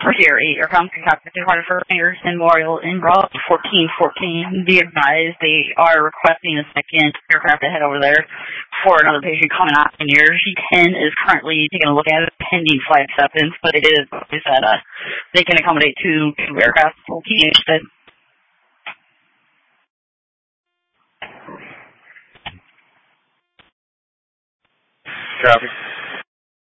Here, 8 aircraft contacted for Anderson Memorial in Rob 1414. Be advised they are requesting a second aircraft to head over there for another patient coming out in here. G10 is currently taking a look at it pending flight acceptance, but it is that they can accommodate two aircraft. TH said. Copy.